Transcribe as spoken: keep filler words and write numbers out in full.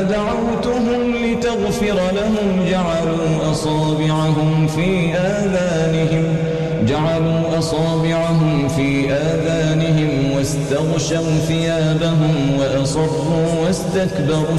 دعوتهم لتغفر لهم جعلوا أصابعهم في آذانهم جعلوا أصابعهم في آذانهم واستغشوا ثيابهم وأصروا واستكبروا